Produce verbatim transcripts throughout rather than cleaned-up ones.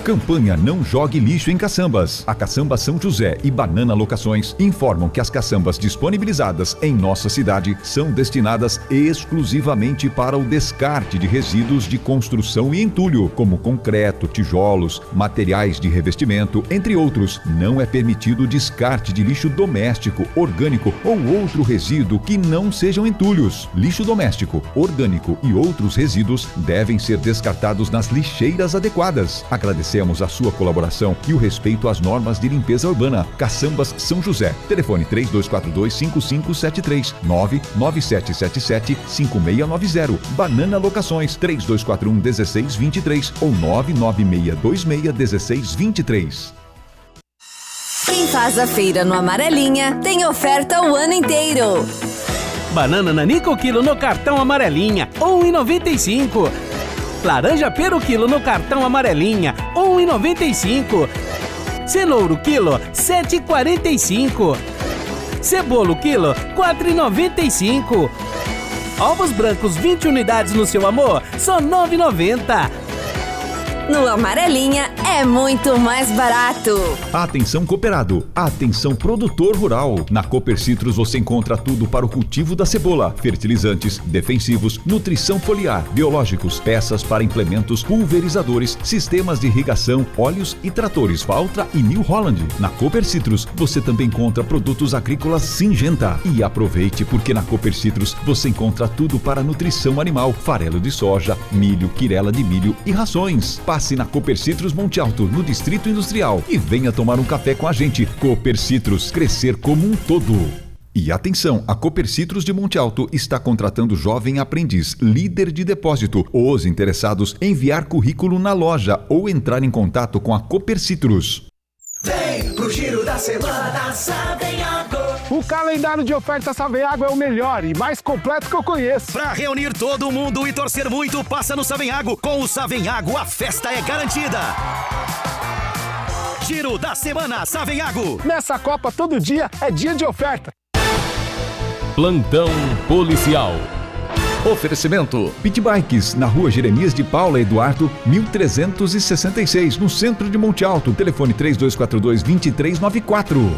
Campanha Não Jogue Lixo em Caçambas. A Caçamba São José e Banana Locações informam que as caçambas disponibilizadas em nossa cidade são destinadas exclusivamente para o descarte de resíduos de construção e entulho, como concreto, tijolos, materiais de revestimento, entre outros. Não é permitido o descarte de lixo doméstico, orgânico ou outro resíduo que não sejam entulhos. Lixo doméstico, orgânico e outros resíduos devem ser descartados nas lixeiras adequadas. Agradecemos a sua colaboração e o respeito às normas de limpeza urbana. Caçambas São José. Telefone três dois quatro dois, cinco cinco sete três, nove nove sete sete sete, cinco seis nove zero. Banana Locações três dois quatro um, um seis dois três ou nove nove seis dois seis, um seis dois três. Quem faz a feira no Amarelinha tem oferta o ano inteiro. Banana Nanico quilo no cartão Amarelinha, um real e noventa e cinco centavos. Laranja pera quilo no cartão Amarelinha, um real e noventa e cinco centavos. Cenouro quilo, sete reais e quarenta e cinco centavos. Cebolo quilo, quatro reais e noventa e cinco centavos. Ovos brancos vinte unidades no seu amor, só nove reais e noventa centavos. No Amarelinha é muito mais barato. Atenção cooperado, atenção produtor rural. Na Cooper Citrus você encontra tudo para o cultivo da cebola: fertilizantes, defensivos, nutrição foliar, biológicos, peças para implementos, pulverizadores, sistemas de irrigação, óleos e tratores Valtra e New Holland. Na Cooper Citrus você também encontra produtos agrícolas Syngenta. E aproveite, porque na Cooper Citrus você encontra tudo para nutrição animal: farelo de soja, milho, quirela de milho e rações. Passe na Cooper Citrus Monte Alto, no Distrito Industrial, e venha tomar um café com a gente. Cooper Citrus, crescer como um todo. E atenção, a Cooper Citrus de Monte Alto está contratando jovem aprendiz, líder de depósito. Os interessados, enviar currículo na loja ou entrar em contato com a Cooper Citrus. Vem pro Giro da Semana Savenhago. O calendário de ofertas Savenhago é o melhor e mais completo que eu conheço. Pra reunir todo mundo e torcer muito, passa no Savenhago. Com o Savenhago, a festa é garantida. Giro da Semana Savenhago. Nessa Copa, todo dia é dia de oferta. Plantão Policial. Oferecimento: Pit Bikes, na rua Jeremias de Paula Eduardo, mil trezentos e sessenta e seis, no centro de Monte Alto. Telefone três dois quatro dois, dois três nove quatro.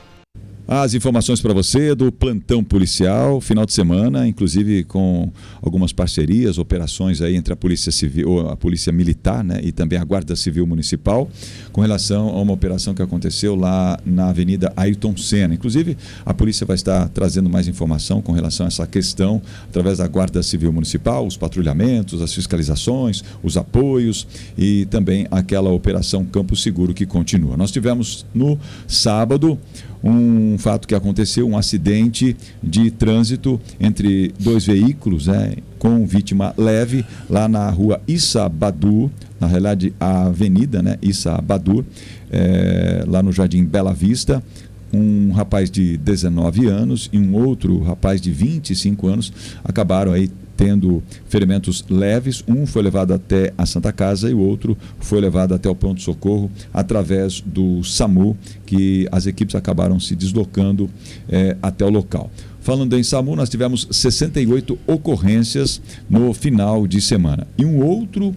As informações para você do Plantão Policial, final de semana, inclusive com algumas parcerias, operações aí entre a Polícia Civil, a Polícia Militar, né, e também a Guarda Civil Municipal, com relação a uma operação que aconteceu lá na Avenida Ayrton Senna. Inclusive, a polícia vai estar trazendo mais informação com relação a essa questão através da Guarda Civil Municipal, os patrulhamentos, as fiscalizações, os apoios e também aquela operação Campo Seguro que continua. Nós tivemos no sábado um fato que aconteceu, um acidente de trânsito entre dois veículos, né, com vítima leve, lá na rua Issa Badur, na realidade a avenida, né, Issa Badur, é, lá no Jardim Bela Vista. Um rapaz de dezenove anos e um outro rapaz de vinte e cinco anos acabaram aí tendo ferimentos leves. Um foi levado até a Santa Casa e o outro foi levado até o pronto-socorro através do SAMU, que as equipes acabaram se deslocando é, até o local. Falando em SAMU, nós tivemos sessenta e oito ocorrências no final de semana. E um outro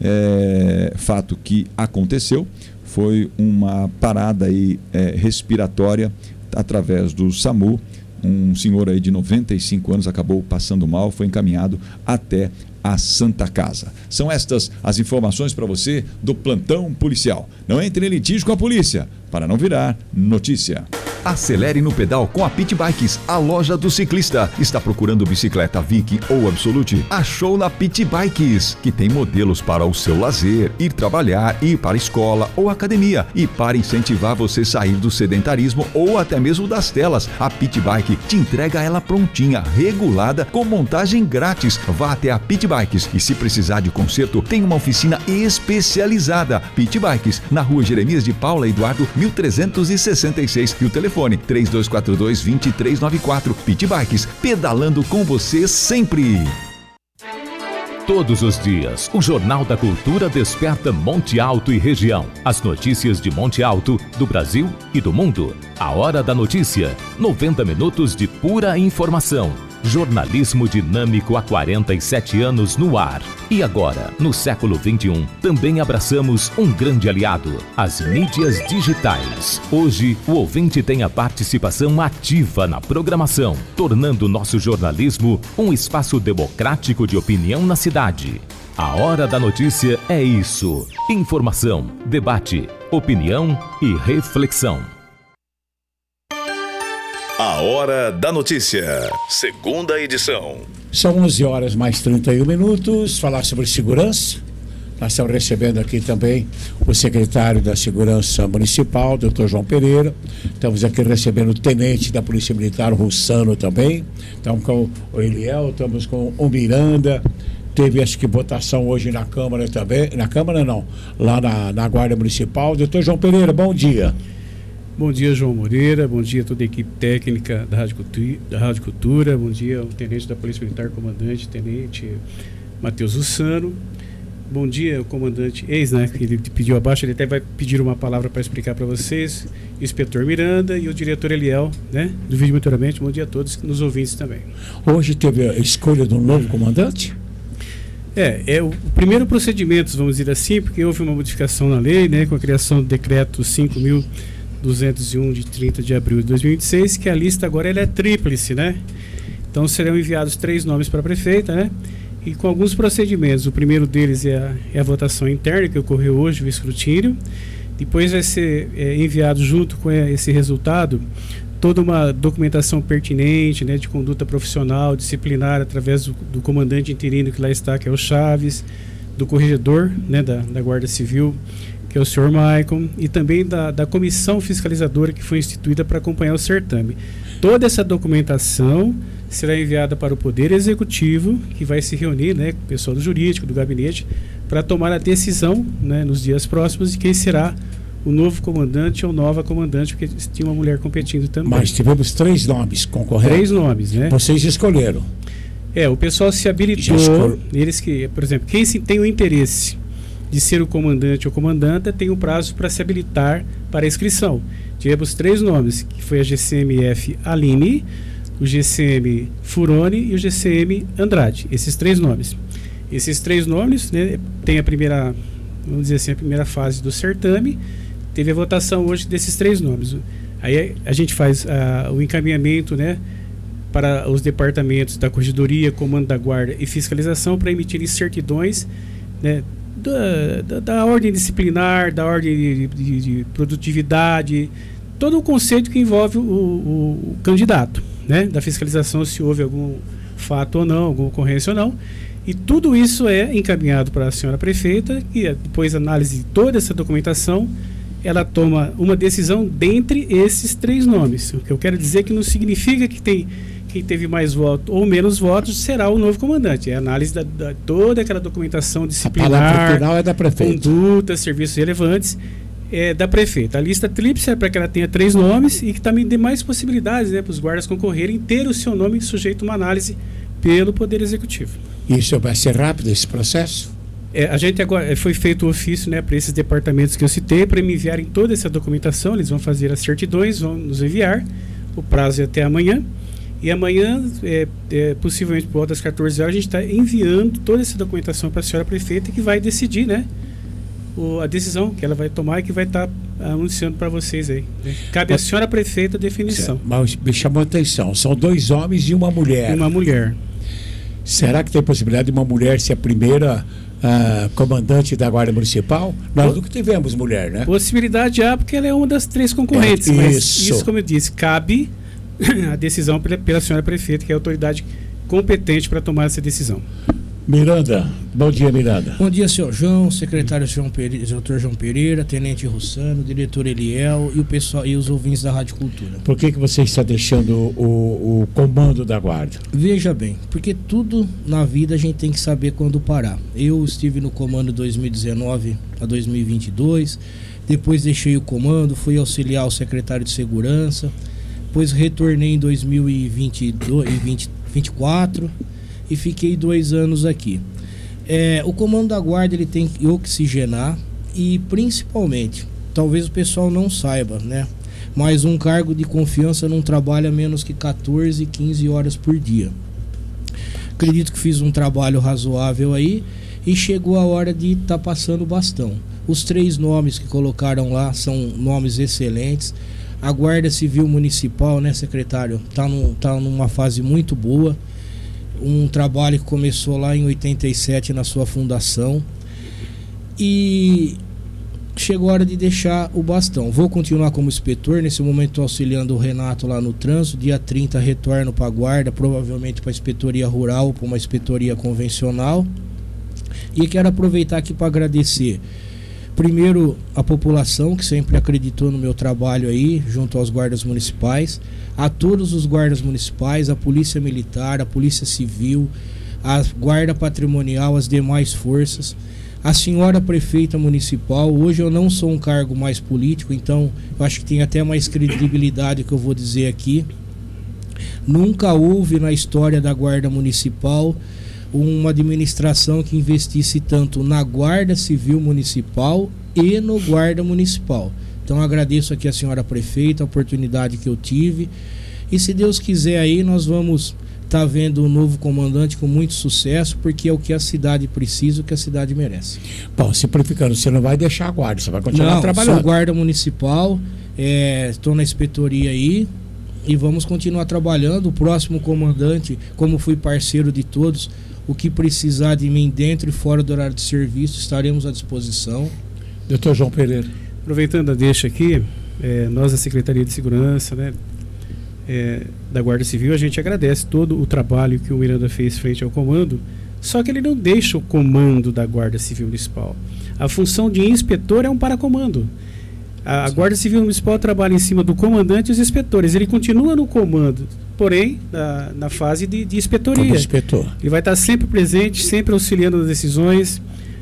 é, fato que aconteceu foi uma parada aí, é, respiratória através do SAMU. Um senhor aí de noventa e cinco anos acabou passando mal, foi encaminhado até a Santa Casa. São estas as informações para você do Plantão Policial. Não entre em litígio com a polícia, para não virar notícia. Acelere no pedal com a Pit Bikes, a loja do ciclista. Está procurando bicicleta Vic ou Absolute? Achou na Pit Bikes, que tem modelos para o seu lazer, ir trabalhar, ir para a escola ou academia. E para incentivar você a sair do sedentarismo ou até mesmo das telas, a Pit Bike te entrega ela prontinha, regulada, com montagem grátis. Vá até a Pit Bikes e, se precisar de conserto, tem uma oficina especializada. Pit Bikes, na rua Jeremias de Paula Eduardo, mil trezentos e sessenta e seis, e o telefone três dois quatro dois, dois três nove quatro. Pit Bikes, pedalando com você sempre. Todos os dias, o Jornal da Cultura desperta Monte Alto e região. As notícias de Monte Alto, do Brasil e do mundo. A Hora da Notícia. noventa minutos de pura informação. Jornalismo dinâmico há quarenta e sete anos no ar. E agora, no século vinte e um, também abraçamos um grande aliado, as mídias digitais. Hoje, o ouvinte tem a participação ativa na programação, tornando nosso jornalismo um espaço democrático de opinião na cidade. A Hora da Notícia é isso. Informação, debate, opinião e reflexão. A Hora da Notícia, segunda edição. São onze horas mais trinta e um minutos. Falar sobre segurança. Nós estamos recebendo aqui também o secretário da Segurança Municipal, doutor João Pereira. Estamos aqui recebendo o tenente da Polícia Militar, Russano, também. Estamos com o Eliel, estamos com o Miranda. Teve, acho que, votação hoje na Câmara também. Na Câmara, não. Lá na, na Guarda Municipal. Doutor João Pereira, bom dia. Bom dia, João Moreira. Bom dia a toda a equipe técnica da Rádio Cultura. Da Rádio Cultura. Bom dia ao tenente da Polícia Militar, comandante, tenente Matheus Russano. Bom dia ao comandante ex, né, que ele pediu abaixo. Ele até vai pedir uma palavra para explicar para vocês. O inspetor Miranda e o diretor Eliel, né, do Vídeo Monitoramento. Bom dia a todos, nos ouvintes também. Hoje teve a escolha de um novo comandante? É, é o, o primeiro procedimento, vamos dizer assim, porque houve uma modificação na lei, né, com a criação do decreto cinco mil duzentos e um de trinta de abril de dois mil e vinte e seis, que a lista agora ela é tríplice, né? Então serão enviados três nomes para a prefeita, né? E com alguns procedimentos. O primeiro deles é a, é a votação interna, que ocorreu hoje, o escrutínio. Depois vai ser é, enviado junto com esse resultado toda uma documentação pertinente, né, de conduta profissional, disciplinar, através do, do comandante interino que lá está, que é o Chaves, do corregedor, né, da, da Guarda Civil, que é o senhor Maicon, e também da, da comissão fiscalizadora que foi instituída para acompanhar o certame. Toda essa documentação será enviada para o Poder Executivo, que vai se reunir, né, com o pessoal do jurídico, do gabinete, para tomar a decisão, né, nos dias próximos de quem será o novo comandante ou nova comandante, porque tinha uma mulher competindo também. Mas tivemos três nomes concorrendo. Três nomes, né? Vocês escolheram. É, o pessoal se habilitou, escol... eles que, por exemplo, quem se tem o interesse de ser o comandante ou comandanta tem um prazo para se habilitar para a inscrição. Tivemos três nomes, que foi a G C M F Aline, o G C M Furoni e o G C M Andrade. Esses três nomes. Esses três nomes, né, tem a primeira, vamos dizer assim, a primeira fase do certame. Teve a votação hoje desses três nomes. Aí a gente faz uh, o encaminhamento, né, para os departamentos da Corregedoria, Comando da Guarda e Fiscalização para emitirem certidões, né, da, da, da ordem disciplinar, da ordem de, de, de produtividade, todo o conceito que envolve o, o, o candidato, né, da fiscalização, se houve algum fato ou não, alguma ocorrência ou não. E tudo isso é encaminhado para a senhora prefeita, e depois da análise de toda essa documentação, ela toma uma decisão dentre esses três nomes. O que eu quero dizer é que não significa que tem, quem teve mais votos ou menos votos será o novo comandante. É a análise da, da toda aquela documentação disciplinar, a palavra final é da prefeita. Conduta, serviços relevantes, é da prefeita. A lista tríplice é para que ela tenha três nomes e que também dê mais possibilidades, né, para os guardas concorrerem, ter o seu nome sujeito a uma análise pelo Poder Executivo. Isso vai ser rápido, esse processo? É, a gente agora foi feito o ofício, né, para esses departamentos que eu citei, para me enviarem toda essa documentação. Eles vão fazer as certidões, vão nos enviar. O prazo é até amanhã. E amanhã, é, é, possivelmente por volta das quatorze horas, a gente está enviando toda essa documentação para a senhora prefeita, que vai decidir, né, o, a decisão que ela vai tomar e que vai estar tá anunciando para vocês aí. Né? Cabe à senhora prefeita a definição. Mas me chamou a atenção, são dois homens e uma mulher. E uma mulher. Será que tem possibilidade de uma mulher ser a primeira uh, comandante da Guarda Municipal? Nós o... nunca tivemos mulher, né? Possibilidade há, porque ela é uma das três concorrentes. É, mas isso. isso, como eu disse, cabe a decisão pela, pela senhora prefeita, que é a autoridade competente para tomar essa decisão. Miranda, bom dia, Miranda. Bom dia, senhor João, secretário João Pereira, doutor João Pereira, tenente Russano, diretor Eliel e o pessoal e os ouvintes da Rádio Cultura. Por que que você está deixando o, o comando da guarda? Veja bem, porque tudo na vida a gente tem que saber quando parar. Eu estive no comando dois mil e dezenove a dois mil e vinte e dois, depois deixei o comando, fui auxiliar o secretário de segurança, depois retornei em dois mil e vinte e dois, vinte, vinte e quatro e fiquei dois anos aqui. É, o comando da guarda ele tem que oxigenar e principalmente, talvez o pessoal não saiba, né? Mas um cargo de confiança não trabalha menos que quatorze, quinze horas por dia. Acredito que fiz um trabalho razoável aí e chegou a hora de estar tá passando o bastão. Os três nomes que colocaram lá são nomes excelentes. A Guarda Civil Municipal, né, secretário, está tá numa fase muito boa. Um trabalho que começou lá em oitenta e sete na sua fundação. E chegou a hora de deixar o bastão. Vou continuar como inspetor, nesse momento estou auxiliando o Renato lá no trânsito. Dia trinta retorno para a Guarda, provavelmente para a inspetoria rural ou para uma inspetoria convencional. E quero aproveitar aqui para agradecer primeiro a população que sempre acreditou no meu trabalho aí, junto aos guardas municipais, a todos os guardas municipais, a polícia militar, a polícia civil, a guarda patrimonial, as demais forças, a senhora prefeita municipal. Hoje eu não sou um cargo mais político, então eu acho que tem até mais credibilidade que eu vou dizer aqui. Nunca houve na história da Guarda Municipal uma administração que investisse tanto na Guarda Civil Municipal e no Guarda Municipal. Então agradeço aqui a senhora prefeita, a oportunidade que eu tive, e se Deus quiser aí nós vamos estar tá vendo um novo comandante com muito sucesso, porque é o que a cidade precisa, o que a cidade merece. Bom, simplificando, você não vai deixar a guarda, você vai continuar não, trabalhando. Sou guarda municipal, estou é, na inspetoria aí e vamos continuar trabalhando. O próximo comandante, como fui parceiro de todos, o que precisar de mim dentro e fora do horário de serviço, estaremos à disposição. doutor João Pereira. Aproveitando a deixa aqui, é, nós da Secretaria de Segurança, né, é, da Guarda Civil, a gente agradece todo o trabalho que o Miranda fez frente ao comando, só que ele não deixa o comando da Guarda Civil Municipal. A função de inspetor é um paracomando. A, a Guarda Civil Municipal trabalha em cima do comandante e os inspetores. Ele continua no comando, porém na, na fase de, de inspetoria. Como inspetor. Ele vai estar sempre presente, sempre auxiliando nas decisões,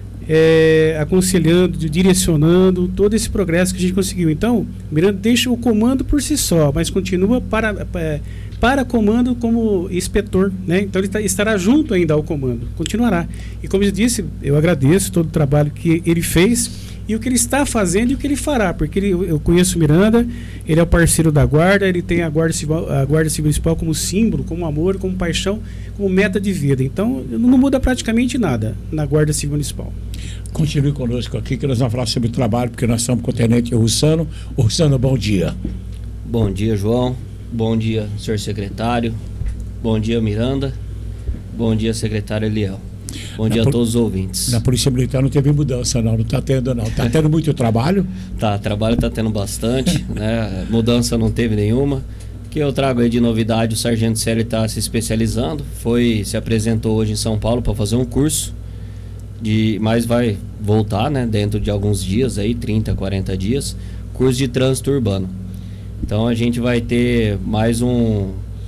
é, aconselhando, direcionando todo esse progresso que a gente conseguiu. Então, o Miranda deixa o comando por si só, mas continua para, para, para comando como inspetor, né? Então ele tá, estará junto ainda ao comando, continuará. E como eu disse, eu agradeço todo o trabalho que ele fez e o que ele está fazendo e o que ele fará, porque ele, eu conheço o Miranda, ele é o parceiro da Guarda, ele tem a Guarda Civil, a Guarda Civil Municipal como símbolo, como amor, como paixão, como meta de vida. Então, não muda praticamente nada na Guarda Civil Municipal. Continue conosco aqui, que nós vamos falar sobre o trabalho, porque nós estamos com o Tenente Russano. Russano, bom dia. Bom dia, João. Bom dia, senhor secretário. Bom dia, Miranda. Bom dia, secretário Eliel. Bom dia a todos os ouvintes. Na Polícia Militar não teve mudança, não. Não está tendo, não. Está tendo muito trabalho? Tá, trabalho está tendo bastante, né? Mudança não teve nenhuma. O que eu trago aí de novidade, o Sargento Célio está se especializando. Foi, se apresentou hoje em São Paulo para fazer um curso, de, mas vai voltar, né? Dentro de alguns dias, aí, trinta, quarenta dias, curso de trânsito urbano. Então a gente vai ter mais um...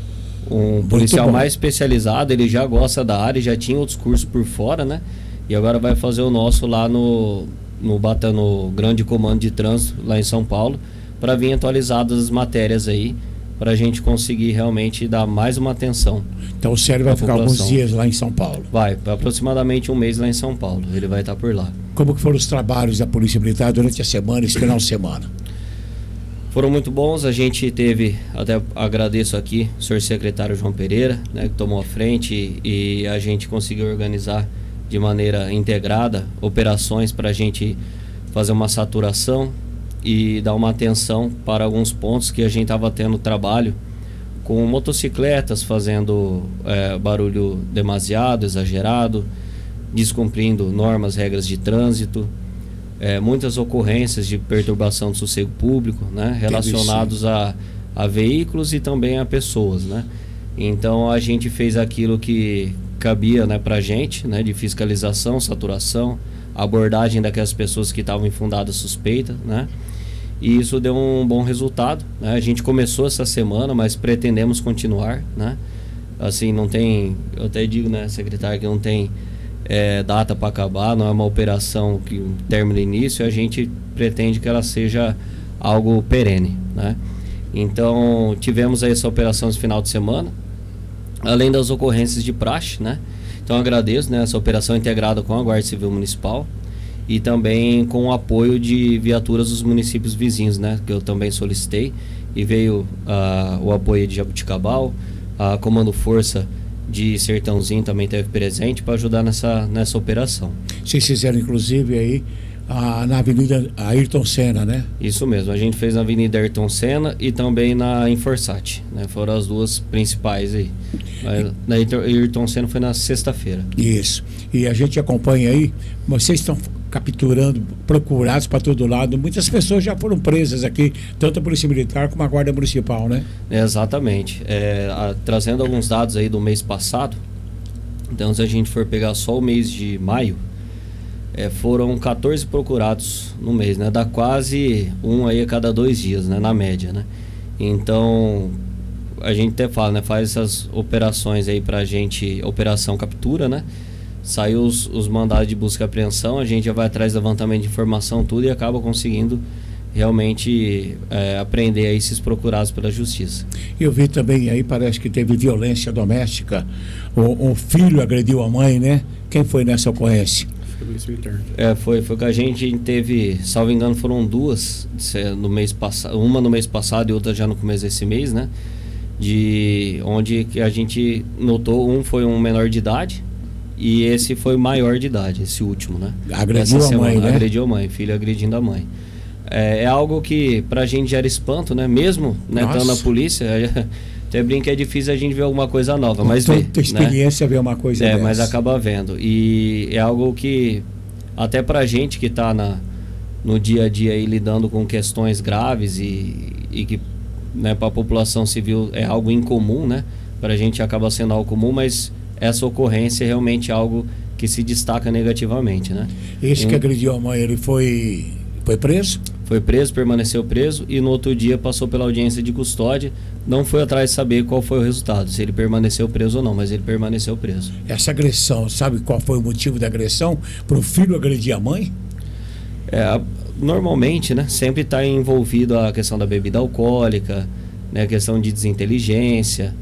um policial mais especializado. Ele já gosta da área, já tinha outros cursos por fora, né? E agora vai fazer o nosso lá no no, no Grande Comando de Trânsito, lá em São Paulo, para vir atualizadas as matérias aí, para a gente conseguir realmente dar mais uma atenção. Então o Célio vai ficar alguns dias lá em São Paulo? Vai, aproximadamente um mês lá em São Paulo, ele vai estar por lá. Como que foram os trabalhos da Polícia Militar durante a semana, esse final de semana? Foram muito bons, a gente teve, até agradeço aqui o senhor secretário João Pereira, né, que tomou a frente, e, e a gente conseguiu organizar de maneira integrada operações para a gente fazer uma saturação e dar uma atenção para alguns pontos que a gente estava tendo trabalho com motocicletas fazendo é, barulho demasiado, exagerado, descumprindo normas, regras de trânsito. É, muitas ocorrências de perturbação do sossego público, né, relacionados a, a veículos e também a pessoas, né? Então a gente fez aquilo que cabia, né, para a gente, né, de fiscalização, saturação, abordagem daquelas pessoas que estavam infundadas suspeitas, né? E isso deu um bom resultado, né? A gente começou essa semana, mas pretendemos continuar, né? Assim, não tem, eu até digo, né, secretário, que não tem É, data para acabar, não é uma operação que termina início, a gente pretende que ela seja algo perene, né? Então tivemos aí essa operação esse final de semana, além das ocorrências de praxe, né? Então agradeço, né, essa operação integrada com a Guarda Civil Municipal e também com o apoio de viaturas dos municípios vizinhos, né, que eu também solicitei, e veio uh, o apoio de Jabuticabal, a Comando Força de Sertãozinho também esteve presente para ajudar nessa, nessa operação. Vocês fizeram inclusive aí a, na Avenida Ayrton Senna, né? Isso mesmo, a gente fez na Avenida Ayrton Senna e também na Inforsat, né? Foram as duas principais aí. Na Ayrton Senna foi na sexta-feira. Isso, e a gente acompanha aí, vocês estão capturando, procurados para todo lado, muitas pessoas já foram presas aqui, tanto a Polícia Militar como a Guarda Municipal, né? É, exatamente, é, a, trazendo alguns dados aí do mês passado, então se a gente for pegar só o mês de maio, É, foram quatorze procurados no mês, né? Dá quase um aí a cada dois dias, né? Na média, né? Então, a gente até fala, né? Faz essas operações aí pra gente, operação captura, né? Saiu os, os mandados de busca e apreensão, a gente já vai atrás do levantamento de informação, tudo, e acaba conseguindo realmente é, apreender aí esses procurados pela justiça. Eu vi também aí, parece que teve violência doméstica, o, o filho agrediu a mãe, né? Quem foi nessa ocorrência? É, foi, foi que a gente teve, salvo engano, foram duas no mês passado, uma no mês passado e outra já no começo desse mês, né? De onde a gente notou, um foi um menor de idade e esse foi maior de idade, esse último, né? Agrediu a mãe, né? Agrediu a mãe, filho agredindo a mãe. É, é algo que pra gente gera espanto, né? Mesmo, né, estando na polícia, até brinca, é difícil a gente ver alguma coisa nova, Com mas toda vê, experiência, né? ver uma coisa É, dessa. mas acaba vendo. E é algo que, até pra gente que tá na, no dia a dia aí lidando com questões graves e, e que, né, pra população civil é algo incomum, né? Pra gente acaba sendo algo comum, mas essa ocorrência é realmente algo que se destaca negativamente, né? Esse um, que agrediu a mãe, ele foi, foi preso? Foi preso, permaneceu preso e no outro dia passou pela audiência de custódia. Não foi atrás de saber qual foi o resultado, se ele permaneceu preso ou não, mas ele permaneceu preso. Essa agressão, sabe qual foi o motivo da agressão? Para o filho agredir a mãe? É, normalmente, né, sempre está envolvido a questão da bebida alcoólica, né, a questão de desinteligência,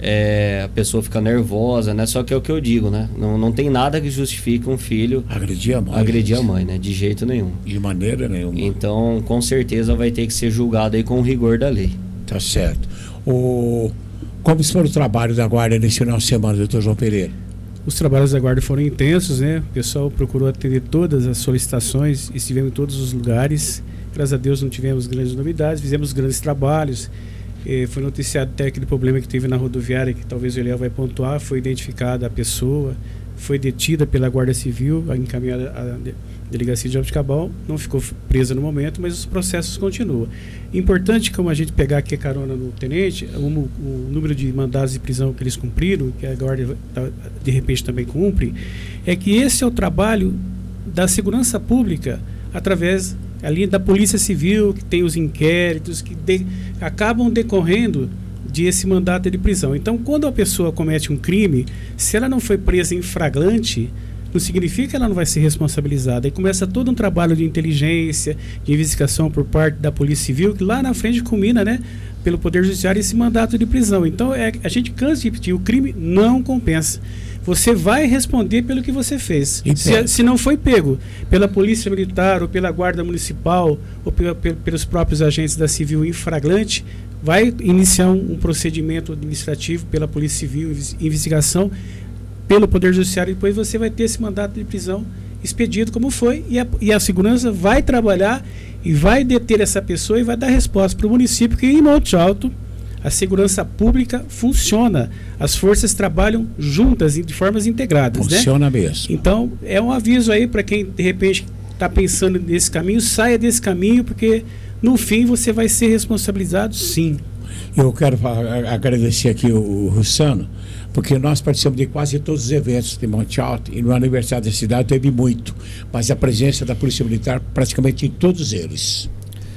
é, a pessoa fica nervosa, né? Só que é o que eu digo, né? Não, não tem nada que justifique um filho agredir a mãe, agredir a mãe, né? De jeito nenhum. De maneira nenhuma. Então, com certeza vai ter que ser julgado aí com o rigor da lei. Tá certo. O... Como foi o trabalho da Guarda nesse final de semana, doutor João Pereira? Os trabalhos da Guarda foram intensos, né? O pessoal procurou atender todas as solicitações, estivemos em todos os lugares. Graças a Deus não tivemos grandes novidades, fizemos grandes trabalhos. Eh, foi noticiado até aquele problema que teve na rodoviária, que talvez o Eliel vai pontuar, foi identificada a pessoa, foi detida pela Guarda Civil, encaminhada à Delegacia de Jaboticabal, não ficou presa no momento, mas os processos continuam. Importante, como a gente pegar aqui a carona no tenente, o, o número de mandados de prisão que eles cumpriram, que a Guarda de repente também cumpre, é que esse é o trabalho da segurança pública através ali da Polícia Civil, que tem os inquéritos que de, acabam decorrendo de esse mandato de prisão. Então, quando a pessoa comete um crime, se ela não foi presa em flagrante, não significa que ela não vai ser responsabilizada. Aí começa todo um trabalho de inteligência, de investigação por parte da Polícia Civil, que lá na frente culmina, né, pelo Poder Judiciário, esse mandato de prisão. Então, é, a gente cansa de repetir, o crime não compensa. Você vai responder pelo que você fez. Se, se não foi pego pela Polícia Militar ou pela Guarda Municipal ou pela, pelos próprios agentes da Civil em flagrante, vai iniciar um, um procedimento administrativo pela Polícia Civil, investigação pelo Poder Judiciário, e depois você vai ter esse mandato de prisão expedido como foi, e a, e a segurança vai trabalhar e vai deter essa pessoa e vai dar resposta para o município, que em Monte Alto a segurança pública funciona, as forças trabalham juntas de formas integradas. Funciona, né? Mesmo. Então é um aviso aí para quem de repente está pensando nesse caminho, saia desse caminho, porque no fim você vai ser responsabilizado, sim. Eu quero agradecer aqui o Russano, porque nós participamos de quase todos os eventos de Monte Alto, e no aniversário da cidade teve muito, mas a presença da Polícia Militar praticamente em todos eles.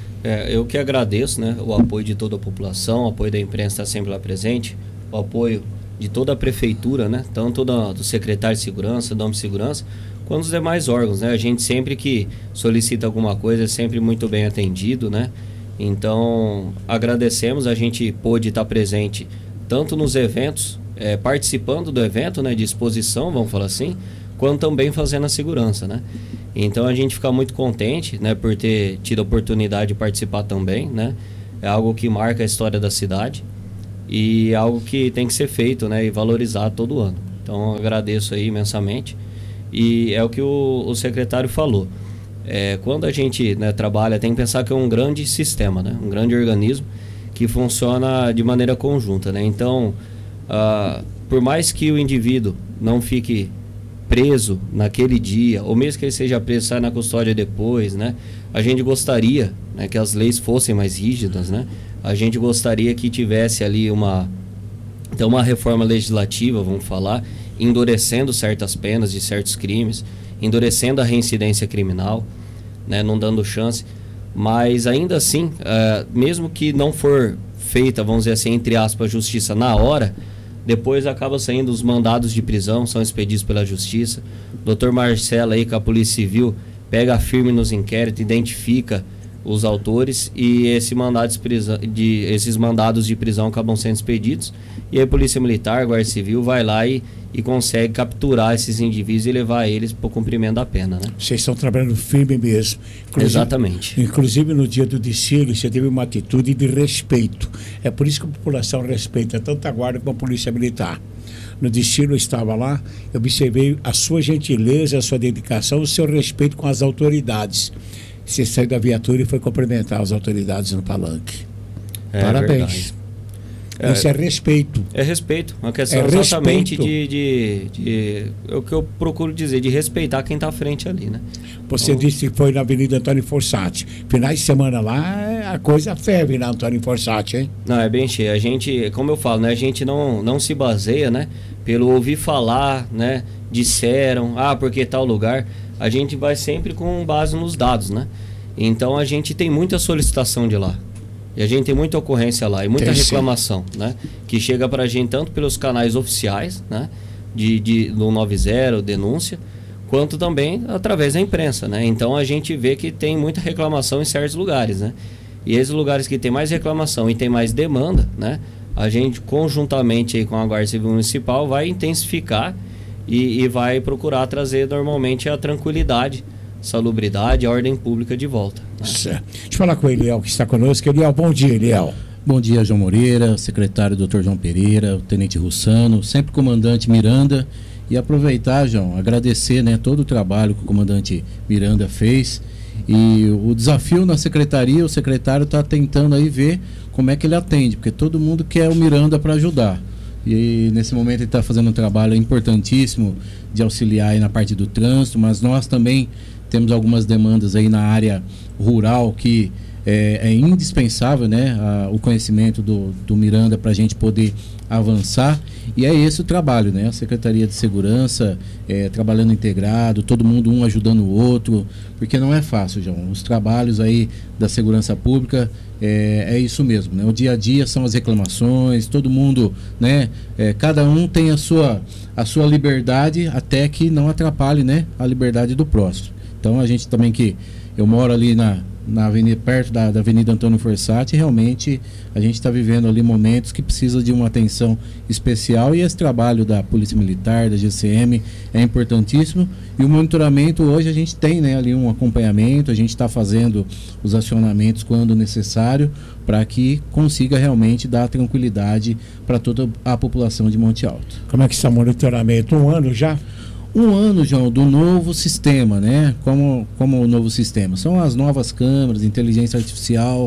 É, eu que agradeço, né, o apoio de toda a população, o apoio da imprensa está sempre lá presente, o apoio de toda a prefeitura, né, tanto da, do secretário de segurança, da Homem de Segurança, quanto os demais órgãos, né, a gente sempre que solicita alguma coisa é sempre muito bem atendido, né, então agradecemos, a gente pôde estar presente tanto nos eventos, é, participando do evento, né, de exposição, vamos falar assim, quanto também fazendo a segurança, né. Então a gente fica muito contente, né, por ter tido a oportunidade de participar também, né. É algo que marca a história da cidade. e é algo que tem que ser feito, né, e valorizado todo ano. Então eu agradeço aí imensamente, e é o que o, o secretário falou. É, quando a gente, né, trabalha, tem que pensar que é um grande sistema, né, um grande organismo que funciona de maneira conjunta, né? Então, uh, por mais que o indivíduo não fique preso naquele dia, ou mesmo que ele seja preso, saia na custódia depois, né? A gente gostaria, né, que as leis fossem mais rígidas, né? A gente gostaria que tivesse ali uma, então uma reforma legislativa, vamos falar, endurecendo certas penas de certos crimes, endurecendo a reincidência criminal, né, não dando chance. Mas ainda assim, uh, mesmo que não for feita, vamos dizer assim, entre aspas, justiça na hora, depois acaba saindo os mandados de prisão, são expedidos pela justiça. O doutor Marcelo aí, com a Polícia Civil, pega firme nos inquéritos, identifica os autores, e esse mandado de prisão, de, esses mandados de prisão acabam sendo expedidos, e aí a Polícia Militar, a Guarda Civil vai lá e, e consegue capturar esses indivíduos e levar eles para o cumprimento da pena, né? Vocês estão trabalhando firme mesmo. Inclusive, exatamente. Inclusive no dia do desfile você teve uma atitude de respeito. É por isso que a população respeita tanto a Guarda como a Polícia Militar. No desfile eu estava lá, eu observei a sua gentileza, a sua dedicação, o seu respeito com as autoridades. Você saiu da viatura e foi cumprimentar as autoridades no palanque. É, parabéns. É, Isso é respeito. É respeito. Uma questão é exatamente respeito. de, de, de... É o que eu procuro dizer, de respeitar quem está à frente ali, né? Você então, disse que foi na Avenida Antônio Fossati. Finais de semana lá, a coisa ferve na Antônio Fossati, hein? Não, é bem cheio. A gente, como eu falo, né? A gente não, não se baseia, né? Pelo ouvir falar, né? Disseram, ah, porque tal lugar. A gente vai sempre com base nos dados, né? Então a gente tem muita solicitação de lá. E a gente tem muita ocorrência lá e muita tem reclamação, sim, né? Que chega pra gente tanto pelos canais oficiais, né? De, de, do noventa, denúncia, quanto também através da imprensa, né? Então a gente vê que tem muita reclamação em certos lugares, né? E esses lugares que tem mais reclamação e tem mais demanda, né? A gente conjuntamente aí com a Guarda Civil Municipal vai intensificar e, e vai procurar trazer normalmente a tranquilidade, salubridade, a ordem pública de volta, né? Certo. Deixa eu falar com o Eliel que está conosco. Eliel, bom dia, Eliel. Bom dia, João Moreira, secretário doutor João Pereira, o tenente Russano, sempre comandante Miranda, e aproveitar, João, agradecer, né, todo o trabalho que o comandante Miranda fez, e o desafio na secretaria, o secretário está tentando aí ver como é que ele atende, porque todo mundo quer o Miranda para ajudar. E nesse momento ele está fazendo um trabalho importantíssimo de auxiliar aí na parte do trânsito, mas nós também temos algumas demandas aí na área rural que é, é indispensável, né, a, o conhecimento do, do Miranda para a gente poder avançar, e é esse o trabalho, né, a Secretaria de Segurança é, trabalhando integrado, todo mundo um ajudando o outro, porque não é fácil, João, os trabalhos aí da segurança pública é, é isso mesmo, né, o dia a dia são as reclamações, todo mundo, né, é, cada um tem a sua, a sua liberdade até que não atrapalhe, né, a liberdade do próximo. Então a gente também que, eu moro ali na, na avenida, perto da, da Avenida Antônio Fossati, realmente a gente está vivendo ali momentos que precisa de uma atenção especial, e esse trabalho da Polícia Militar, da G C M é importantíssimo, e o monitoramento hoje a gente tem, né, ali um acompanhamento, a gente está fazendo os acionamentos quando necessário para que consiga realmente dar tranquilidade para toda a população de Monte Alto. Como é que está o monitoramento? Um ano já? Um ano, João, do novo sistema, né? Como, como o novo sistema? São as novas câmeras, inteligência artificial.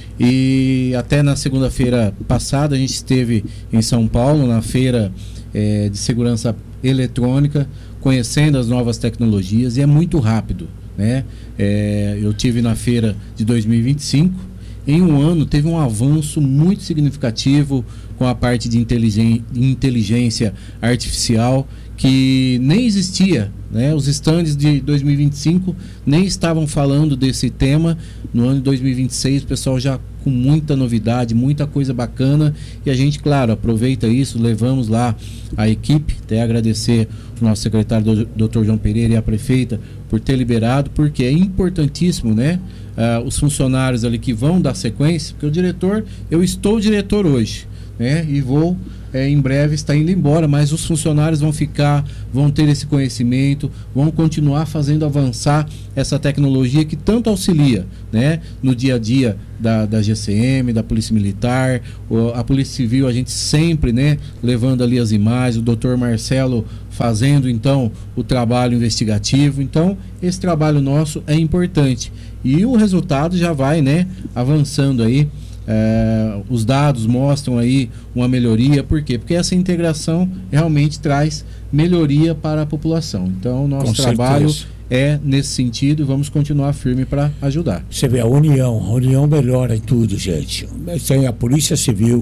E até na segunda-feira passada a gente esteve em São Paulo, na feira é, de segurança eletrônica, conhecendo as novas tecnologias, e é muito rápido, né? É, eu tive na feira de dois mil e vinte e cinco. Em um ano teve um avanço muito significativo com a parte de inteligência artificial, que nem existia, né? Os estandes de dois mil e vinte e cinco nem estavam falando desse tema. No ano de dois mil e vinte e seis o pessoal já com muita novidade, muita coisa bacana, e a gente, claro, aproveita isso, levamos lá a equipe, até agradecer o nosso secretário doutor João Pereira e a prefeita por ter liberado, porque é importantíssimo, né? Uh, os funcionários ali que vão dar sequência, porque o diretor, eu estou diretor hoje, né? E vou é, em breve estar indo embora, mas os funcionários vão ficar, vão ter esse conhecimento, vão continuar fazendo avançar essa tecnologia que tanto auxilia, né? No dia a dia da, da G C M, da Polícia Militar, a Polícia Civil, a gente sempre, né, levando ali as imagens, o doutor Marcelo fazendo então o trabalho investigativo. Então esse trabalho nosso é importante e o resultado já vai, né, avançando aí. É, os dados mostram aí uma melhoria. Por quê? Porque essa integração realmente traz melhoria para a população. Então o nosso Com trabalho certeza. é nesse sentido e vamos continuar firme para ajudar. Você vê a união, a união melhora em tudo, gente. Tem a Polícia Civil,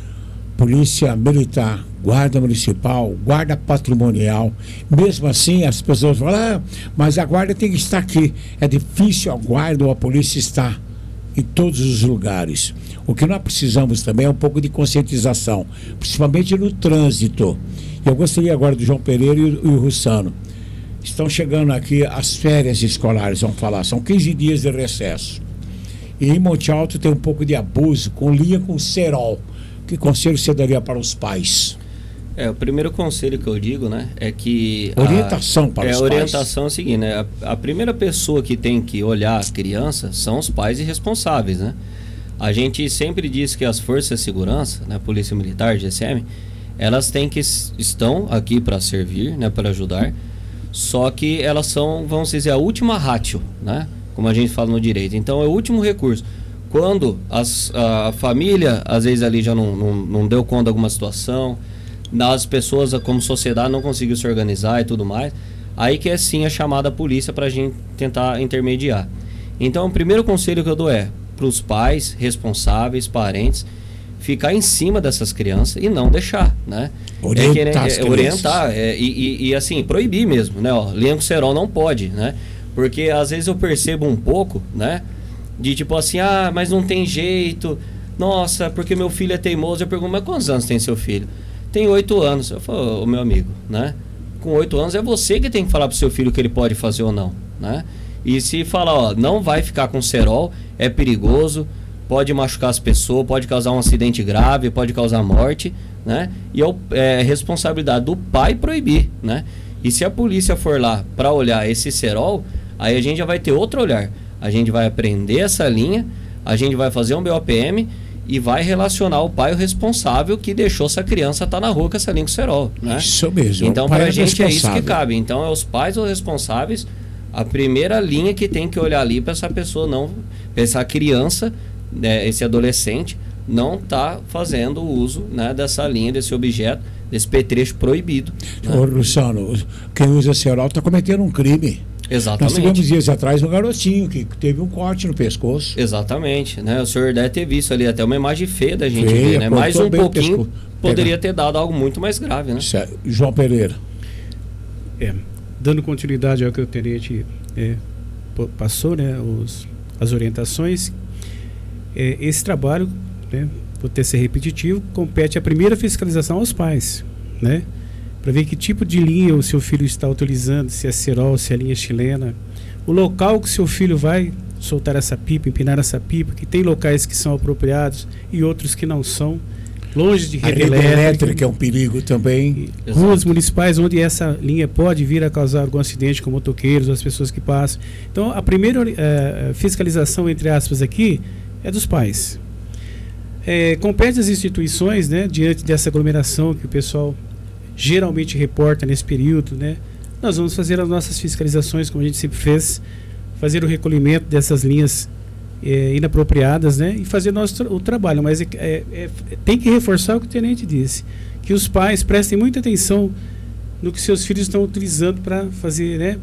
Polícia Militar, Guarda Municipal, Guarda Patrimonial. Mesmo assim, as pessoas falam, ah, mas a guarda tem que estar aqui. É difícil a guarda ou a polícia estar em todos os lugares. O que nós precisamos também é um pouco de conscientização, principalmente no trânsito. Eu gostaria agora do João Pereira e o, e o Russano. Estão chegando aqui as férias escolares, vamos falar, são quinze dias de recesso. E em Monte Alto tem um pouco de abuso com linha com cerol. Que conselho você daria para os pais? É, o primeiro conselho que eu digo, né, é que... Orientação a, para é, os pais. A orientação pais. é a seguinte, né, a, a primeira pessoa que tem que olhar as crianças são os pais e responsáveis, né? A gente sempre diz que as forças de segurança, né, Polícia Militar, G C M, elas têm que, estão aqui para servir, né, para ajudar, só que elas são, vamos dizer, a última ratio, né, como a gente fala no direito. Então é o último recurso. Quando as, a família, às vezes ali já não, não, não deu conta de alguma situação, as pessoas como sociedade não conseguiu se organizar e tudo mais, aí que é sim a chamada a polícia para a gente tentar intermediar. Então o primeiro conselho que eu dou é para os pais, responsáveis, parentes, ficar em cima dessas crianças e não deixar, né? Orientar, é, é, é, orientar é, e, e, e assim, proibir mesmo, né? Ó, linha com cerol não pode, né? Porque às vezes eu percebo um pouco, né? De tipo assim, ah, mas não tem jeito, nossa, porque meu filho é teimoso. Eu pergunto, mas quantos anos tem seu filho? Tem oito anos. Eu falo, ô meu amigo, né? Com oito anos é você que tem que falar pro seu filho o que ele pode fazer ou não, né? E se falar, ó, não vai ficar com cerol, é perigoso, pode machucar as pessoas, pode causar um acidente grave, pode causar morte, né? E é, é responsabilidade do pai proibir, né? E se a polícia for lá para olhar esse cerol, aí a gente já vai ter outro olhar. A gente vai aprender essa linha, a gente vai fazer um B O P M e vai relacionar o pai o responsável que deixou essa criança estar tá na rua com essa linha com cerol, né? Isso mesmo. Então para a gente é isso que cabe. Então é os pais os responsáveis, a primeira linha que tem que olhar ali para essa pessoa não, para essa criança, né, esse adolescente não tá fazendo uso, né, dessa linha, desse objeto, desse petrecho proibido. Né? Ô, Luciano, quem usa cerol está cometendo um crime. Exatamente. Nós tivemos dias atrás um garotinho que teve um corte no pescoço. Exatamente, né? O senhor deve ter visto ali até uma imagem feia da gente feia, ver, né? Mais um pouquinho poderia Pega. ter dado algo muito mais grave, né? Certo. João Pereira. É, dando continuidade ao que o tenente é, passou, né? Os, as orientações. É, esse trabalho, né, por ter ser repetitivo, compete a primeira fiscalização aos pais, né? Para ver que tipo de linha o seu filho está utilizando, se é cerol, se é linha chilena, o local que o seu filho vai soltar essa pipa, empinar essa pipa, que tem locais que são apropriados e outros que não são, longe de rede elétrica, elétrica é um perigo também. Ruas municipais onde essa linha pode vir a causar algum acidente com motoqueiros, as pessoas que passam. Então a primeira uh, fiscalização, entre aspas, aqui é dos pais. É, compete às instituições, né, diante dessa aglomeração que o pessoal geralmente reporta nesse período, né? Nós vamos fazer as nossas fiscalizações, como a gente sempre fez, fazer o recolhimento dessas linhas é, inapropriadas, né? E fazer nosso tra o trabalho. Mas é, é, é, tem que reforçar o que o tenente disse, que os pais prestem muita atenção no que seus filhos estão utilizando para fazer, né,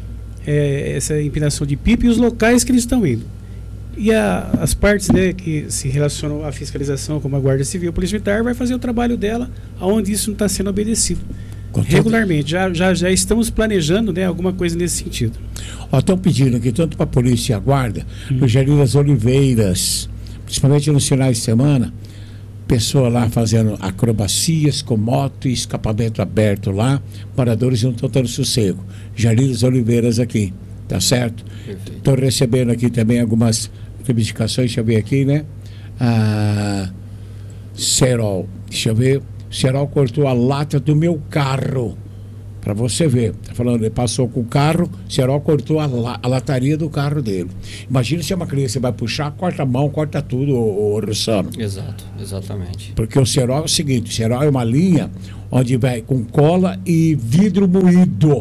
é, essa empilhação de pipa e os locais que eles estão indo. E a, as partes, né, que se relacionam à fiscalização, como a Guarda Civil, a Polícia Militar, vai fazer o trabalho dela onde isso não está sendo obedecido. Com regularmente. Já, já, já estamos planejando, né, alguma coisa nesse sentido. Estão pedindo aqui, tanto para a Polícia e a Guarda, hum. no Jardim das Oliveiras, principalmente nos finais de semana, pessoa lá fazendo acrobacias com moto e escapamento aberto lá, moradores não estão tendo sossego. Jardim das Oliveiras aqui, tá certo? Estou recebendo aqui também algumas reivindicações, deixa eu ver aqui, né? Ah, Serol. Deixa eu ver. Serol cortou a lata do meu carro. Para você ver. Tá falando, ele passou com o carro, Serol cortou a, la, a lataria do carro dele. Imagina se é uma criança vai puxar, corta a mão, corta tudo, ô, ô, Russano. Exato, exatamente. Porque o Serol é o seguinte, o Serol é uma linha onde vai com cola e vidro moído.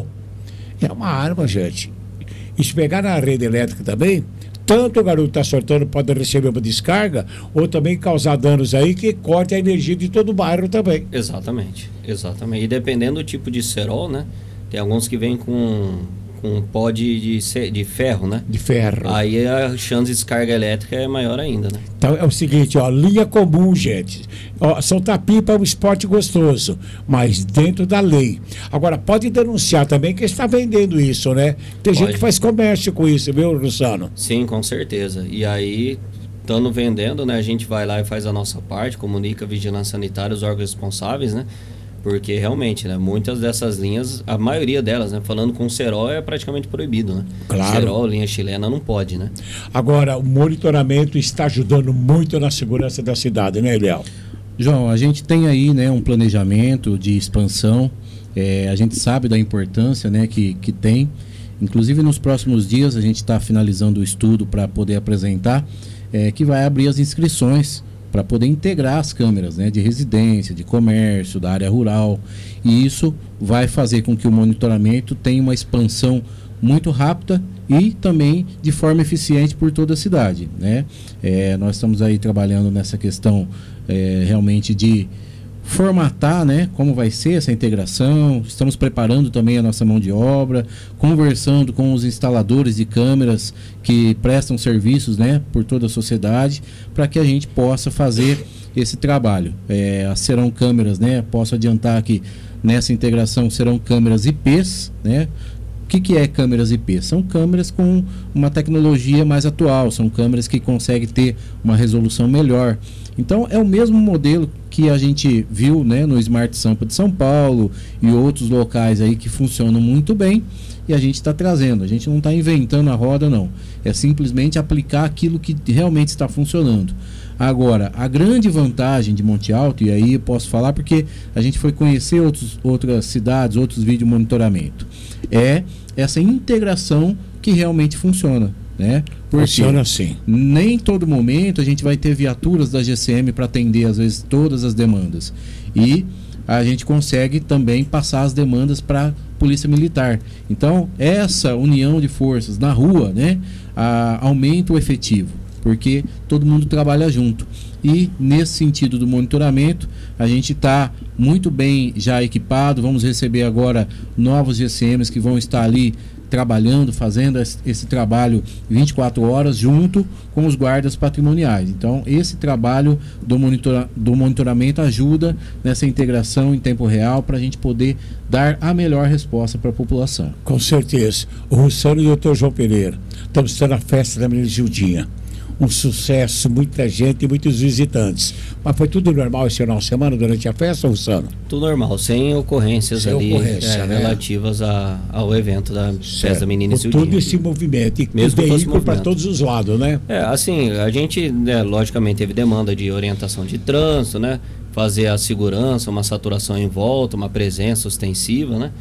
É uma arma, gente. E se pegar na rede elétrica também, tanto o garoto está soltando pode receber uma descarga, ou também causar danos aí que corte a energia de todo o bairro também. Exatamente, exatamente. E dependendo do tipo de cerol, né? Tem alguns que vêm com, com pó de, de, de ferro, né? De ferro. Aí a chance de descarga elétrica é maior ainda, né? Então é o seguinte, ó, linha comum, gente. Ó, soltar pipa é um esporte gostoso, mas dentro da lei. Agora, pode denunciar também que está vendendo isso, né? Tem Pode. gente que faz comércio com isso, viu, Russano? Sim, com certeza. E aí, estando vendendo, né? A gente vai lá e faz a nossa parte, comunica a vigilância sanitária, os órgãos responsáveis, né? Porque realmente, né, muitas dessas linhas, a maioria delas, né, falando com cerol é praticamente proibido, né? Claro. Cerol, linha chilena não pode, né? Agora, o monitoramento está ajudando muito na segurança da cidade, né, Eliel? João, a gente tem aí, né, um planejamento de expansão, é, a gente sabe da importância, né, que, que tem. Inclusive nos próximos dias a gente está finalizando o estudo para poder apresentar, é, que vai abrir as inscrições para poder integrar as câmeras, né, de residência, de comércio, da área rural, e isso vai fazer com que o monitoramento tenha uma expansão muito rápida e também de forma eficiente por toda a cidade, né? É, nós estamos aí trabalhando nessa questão é, realmente de formatar, né, como vai ser essa integração. Estamos preparando também a nossa mão de obra, conversando com os instaladores de câmeras que prestam serviços, né, por toda a sociedade, para que a gente possa fazer esse trabalho. É, serão câmeras, né, posso adiantar que nessa integração serão câmeras I Ps, né. O que, que é câmeras I P? São câmeras com uma tecnologia mais atual, são câmeras que conseguem ter uma resolução melhor. Então é o mesmo modelo que a gente viu, né, no Smart Sampa de São Paulo e outros locais aí que funcionam muito bem, e a gente está trazendo. A gente não está inventando a roda, não. É simplesmente aplicar aquilo que realmente está funcionando. Agora, a grande vantagem de Monte Alto, e aí eu posso falar porque a gente foi conhecer outros, outras cidades, outros vídeo monitoramento, é essa integração que realmente funciona, né? Porque funciona assim. Nem todo momento a gente vai ter viaturas da G C M para atender, às vezes, todas as demandas. E a gente consegue também passar as demandas para a Polícia Militar. Então, essa união de forças na rua, né, a, aumenta o efetivo, porque todo mundo trabalha junto. E nesse sentido do monitoramento, a gente está muito bem já equipado. Vamos receber agora novos G C Ms que vão estar ali trabalhando, fazendo esse trabalho vinte e quatro horas junto com os guardas patrimoniais. Então, esse trabalho do, monitora, do monitoramento ajuda nessa integração em tempo real para a gente poder dar a melhor resposta para a população. Com certeza. O Russano e o doutor João Pereira, estamos tendo a festa da Menina Gildinha. Um sucesso, muita gente e muitos visitantes. Mas foi tudo normal esse final de semana durante a festa, Russano? Tudo normal, sem ocorrências sem ali ocorrência, é, né? relativas a, ao evento da certo. Festa da Menina Gildinha. Todo esse movimento e mesmo veículo para todos os lados, né? É, assim, a gente, né, logicamente, teve demanda de orientação de trânsito, né? Fazer a segurança, uma saturação em volta, uma presença ostensiva, né?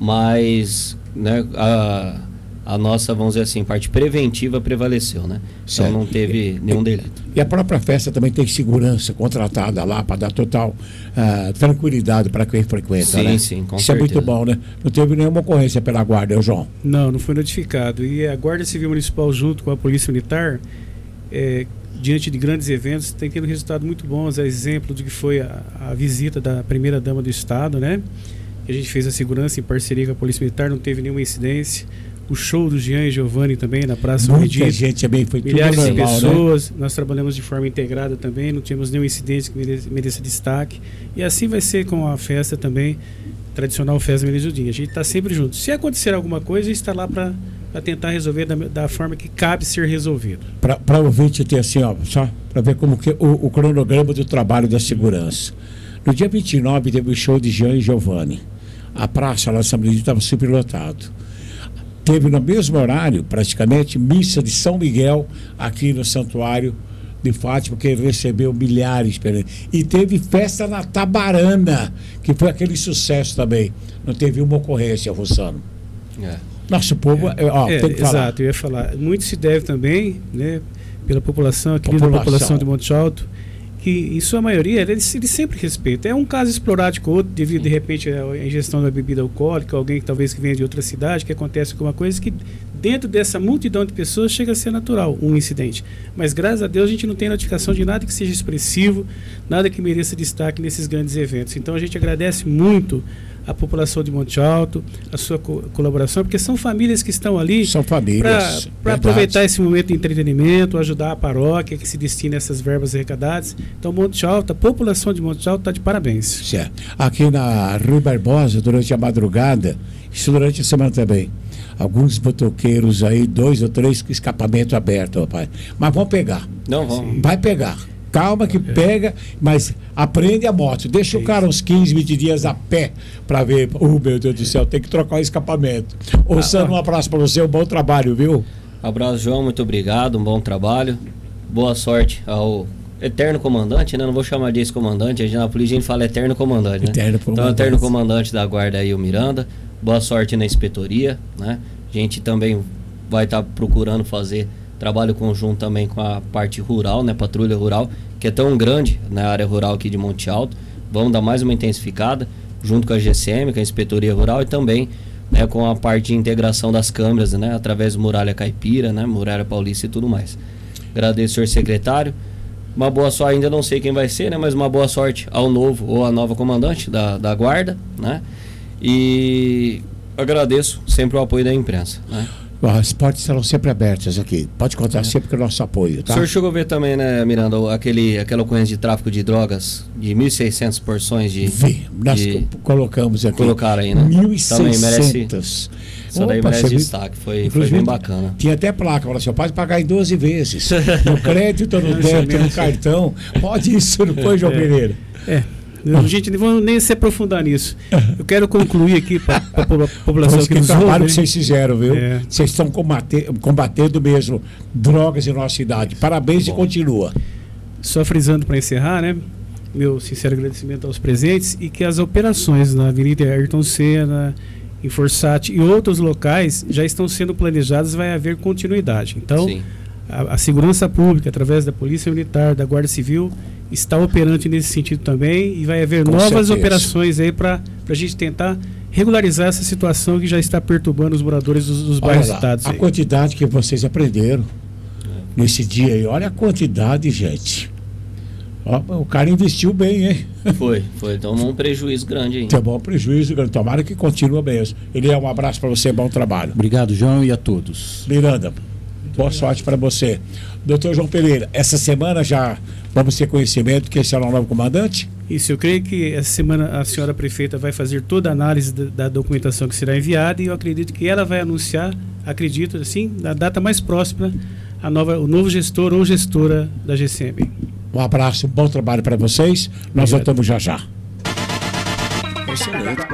Mas, né, a... a nossa, vamos dizer assim, parte preventiva prevaleceu, né? Então certo. Não teve nenhum delito. E a própria festa também tem segurança contratada lá para dar total uh, tranquilidade para quem frequenta, sim, né? Sim, com Isso certeza. é muito bom, né? Não teve nenhuma ocorrência pela Guarda, João? Não, não foi notificado. E a Guarda Civil Municipal junto com a Polícia Militar, é, diante de grandes eventos, tem tido resultados muito bons. É exemplo do que foi a, a visita da primeira-dama do Estado, né? A gente fez a segurança em parceria com a Polícia Militar, não teve nenhuma incidência. O show do Jean e Giovanni também na Praça Muita Medina. gente também foi tudo milhares normal, de pessoas, né? Nós trabalhamos de forma integrada também, não tínhamos nenhum incidente que mereça, mereça destaque. E assim vai ser com a festa também, tradicional Festa Menina Gildinha. A gente está sempre junto. Se acontecer alguma coisa, a gente está lá para tentar resolver da, da forma que cabe ser resolvido. Para o ouvinte ter assim, ó, só para ver como que o, o cronograma do trabalho da segurança. No dia vinte e nove teve o show de Jean e Giovanni. A praça lá de São Benedito estava superlotado. Teve no mesmo horário, praticamente, missa de São Miguel aqui no Santuário de Fátima, que recebeu milhares. E teve festa na Tabarana, que foi aquele sucesso também. Não teve uma ocorrência, Rossano. É. Nosso povo, é, ó, é, tem que falar. Exato, eu ia falar. Muito se deve também, né, pela população, a querida população. população de Monte Alto, que em sua maioria eles, eles sempre respeitam. É um caso esporádico ou outro, devido de repente à ingestão de uma bebida alcoólica, alguém que talvez que venha de outra cidade, que acontece alguma coisa que dentro dessa multidão de pessoas chega a ser natural um incidente. Mas graças a Deus a gente não tem notificação de nada que seja expressivo, nada que mereça destaque nesses grandes eventos. Então a gente agradece muito a população de Monte Alto, a sua co colaboração, porque são famílias que estão ali são famílias para aproveitar esse momento de entretenimento, ajudar a paróquia que se destina a essas verbas arrecadadas. Então Monte Alto, a população de Monte Alto está de parabéns. Certo. Aqui na Rui Barbosa, durante a madrugada, isso durante a semana também, alguns motoqueiros aí, dois ou três com escapamento aberto, rapaz. Mas vão pegar. Não vão. Vai pegar. Calma que pega, mas aprende a moto. Deixa o cara uns quinze, vinte dias a pé para ver. Oh, meu Deus do céu, tem que trocar o escapamento. Ô, ah, Sano, um abraço para você, um bom trabalho, viu? Abraço, João, muito obrigado, um bom trabalho. Boa sorte ao eterno comandante, né? Não vou chamar de ex-comandante, a gente na polícia a gente fala eterno comandante, né? Eterno comandante. Então, eterno comandante da guarda aí, o Miranda. Boa sorte na inspetoria, né? A gente também vai estar tá procurando fazer trabalho conjunto também com a parte rural, né, patrulha rural, que é tão grande na área rural aqui de Monte Alto. Vamos dar mais uma intensificada, junto com a G C M, com a Inspetoria Rural, e também, né, com a parte de integração das câmeras, né, através do Muralha Caipira, né, Muralha Paulista e tudo mais. Agradeço, senhor secretário. Uma boa sorte, ainda não sei quem vai ser, né, mas uma boa sorte ao novo ou à nova comandante da, da guarda, né, e agradeço sempre o apoio da imprensa, né. As portas serão sempre abertas aqui. Pode contar é. sempre com o nosso apoio, tá? O senhor chegou a ver também, né, Miranda, aquele, aquela ocorrência de tráfico de drogas de mil e seiscentas porções de... Vi, nós de, colocamos aqui. Colocaram aí, né? mil e seiscentas. Também merece, isso daí merece destaque, foi, foi bem bacana. Tinha até placa, falou assim, você pode pagar em doze vezes. No crédito, no débito, no cartão. Pode isso, não foi, João é. Pereira? É. A gente não vai nem se aprofundar nisso. Eu quero concluir aqui para a população que, que nos ouve. O trabalho que vocês fizeram, viu? É. Vocês estão combater, combatendo mesmo drogas em nossa cidade. Parabéns e continua. Só frisando para encerrar, né? Meu sincero agradecimento aos presentes e que as operações na Avenida Ayrton Senna, em Forsat e outros locais já estão sendo planejadas, vai haver continuidade. Então, a, a segurança pública, através da Polícia Militar, da Guarda Civil, está operante nesse sentido também e vai haver Com novas certeza. operações aí para a gente tentar regularizar essa situação que já está perturbando os moradores dos, dos bairros citados. A quantidade que vocês aprenderam nesse dia aí, olha a quantidade, gente. Ó, o cara investiu bem, hein? Foi, foi. Tomou um prejuízo grande aí. Tomou um prejuízo grande. Tomara que continue mesmo. Ele é um abraço para você, bom trabalho. Obrigado, João, e a todos. Miranda, boa sorte para você. Doutor João Pereira, essa semana já vamos ter conhecimento que esse é o novo comandante? Isso, eu creio que essa semana a senhora prefeita vai fazer toda a análise da, da documentação que será enviada e eu acredito que ela vai anunciar, acredito assim, na data mais próxima, a nova, o novo gestor ou gestora da G C M. Um abraço, um bom trabalho para vocês. Nós Obrigado. voltamos já já. Excelente.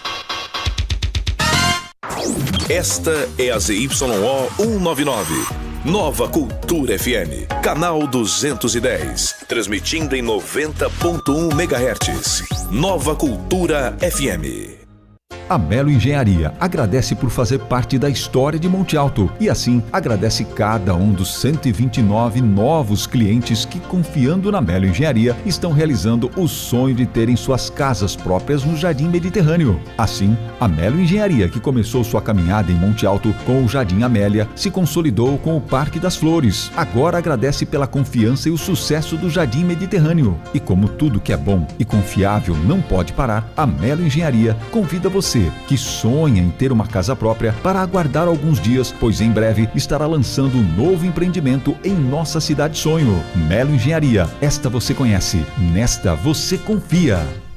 Esta é a Z Y O cento e noventa e nove. Nova Cultura F M, canal duzentos e dez, transmitindo em noventa ponto um megahertz. Nova Cultura F M. A Melo Engenharia agradece por fazer parte da história de Monte Alto e assim agradece cada um dos cento e vinte e nove novos clientes que, confiando na Melo Engenharia, estão realizando o sonho de terem suas casas próprias no Jardim Mediterrâneo. Assim, a Melo Engenharia, que começou sua caminhada em Monte Alto com o Jardim Amélia, se consolidou com o Parque das Flores. Agora agradece pela confiança e o sucesso do Jardim Mediterrâneo. E como tudo que é bom e confiável não pode parar, a Melo Engenharia convida você que sonha em ter uma casa própria para aguardar alguns dias, pois em breve estará lançando um novo empreendimento em nossa cidade sonho. Melo Engenharia, esta você conhece, nesta você confia.